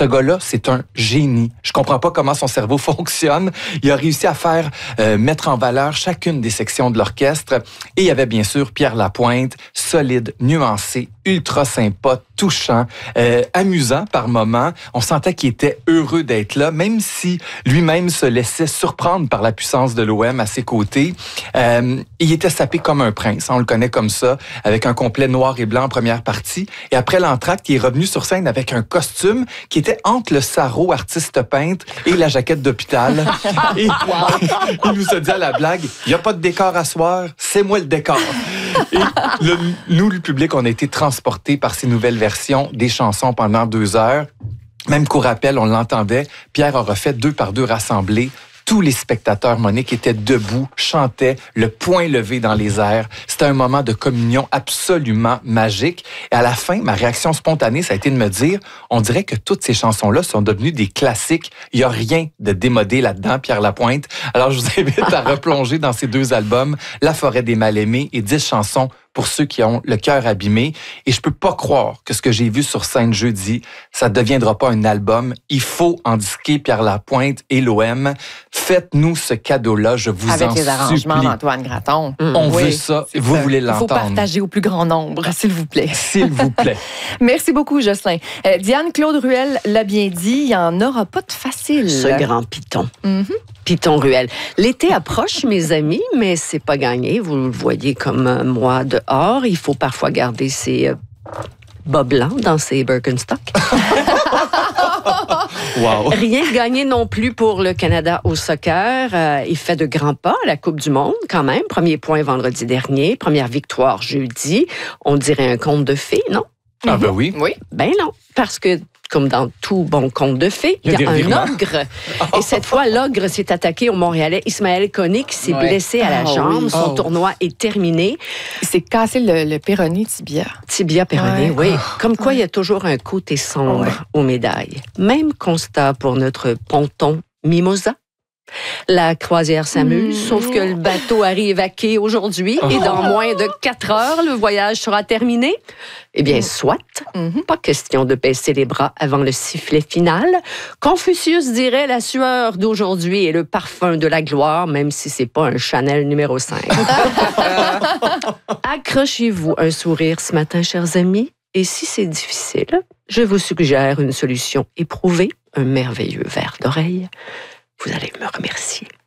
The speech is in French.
Ce gars-là, c'est un génie. Je comprends pas comment son cerveau fonctionne. Il a réussi à faire mettre en valeur chacune des sections de l'orchestre. Et il y avait bien sûr Pierre Lapointe, solide, nuancé, ultra sympa, touchant, amusant par moments. On sentait qu'il était heureux d'être là, même si lui-même se laissait surprendre par la puissance de l'OM à ses côtés. Il était sapé comme un prince, on le connaît comme ça, avec un complet noir et blanc en première partie. Et après l'entracte, il est revenu sur scène avec un costume qui était entre le sarrau artiste peintre et la jaquette d'hôpital. Et il nous a dit à la blague, il n'y a pas de décor à soir, c'est moi le décor. Et nous, le public, on a été transportés par ces nouvelles versions des chansons pendant 2 heures. Même qu'au rappel, on l'entendait, Pierre a refait 2 par 2 rassemblés. Tous les spectateurs, Monique, étaient debout, chantaient, le poing levé dans les airs. C'était un moment de communion absolument magique. Et à la fin, ma réaction spontanée, ça a été de me dire, on dirait que toutes ces chansons-là sont devenues des classiques. Il n'y a rien de démodé là-dedans, Pierre Lapointe. Alors, je vous invite à replonger dans ces 2 albums, La forêt des mal-aimés et 10 chansons pour ceux qui ont le cœur abîmé. Et je peux pas croire que ce que j'ai vu sur scène jeudi, ça ne deviendra pas un album. Il faut en disquer Pierre Lapointe et l'OM. Faites-nous ce cadeau-là, je vous en supplie. Avec les arrangements d'Antoine Graton. On veut ça, vous voulez l'entendre. Il faut partager au plus grand nombre, s'il vous plaît. S'il vous plaît. Merci beaucoup, Jocelyn. Diane-Claude Ruel l'a bien dit, il n'y en aura pas de facile. Ce grand piton. Piton Ruel. L'été approche, mes amis, mais c'est pas gagné. Vous le voyez comme moi dehors. Il faut parfois garder ses bas blancs dans ses Birkenstock. Wow. Rien de gagné non plus pour le Canada au soccer. Il fait de grands pas à la Coupe du Monde, quand même. Premier point vendredi dernier, première victoire jeudi. On dirait un conte de fées, non? Ah ben oui. Oui. Ben non, parce que comme dans tout bon conte de fées, il y a un ogre. Et cette fois, l'ogre s'est attaqué au Montréalais. Ismaël Koné qui s'est blessé à la jambe. Son tournoi est terminé. Il s'est cassé le péroné tibia. Tibia péroné, oui. Comme quoi, il y a toujours un côté sombre aux médailles. Même constat pour notre ponton Mimosa. La croisière s'amuse, sauf que le bateau arrive à quai aujourd'hui et dans moins de 4 heures, le voyage sera terminé. Eh bien, soit. Pas question de baisser les bras avant le sifflet final. Confucius dirait la sueur d'aujourd'hui est le parfum de la gloire, même si c'est pas un Chanel numéro 5. Accrochez-vous un sourire ce matin, chers amis. Et si c'est difficile, je vous suggère une solution éprouvée, un merveilleux verre d'oreille. Vous allez me remercier.